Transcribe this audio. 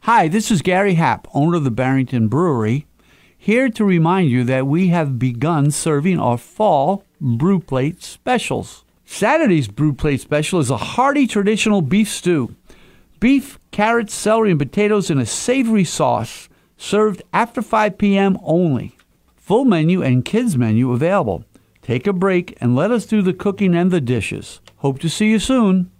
Hi, this is Gary Happ, owner of the Barrington Brewery, here to remind you that we have begun serving our fall brew plate specials. Saturday's brew plate special is a hearty traditional beef stew. Beef, carrots, celery, and potatoes in a savory sauce, served after 5 p.m. only. Full menu and kids menu available. Take a break and let us do the cooking and the dishes. Hope to see you soon.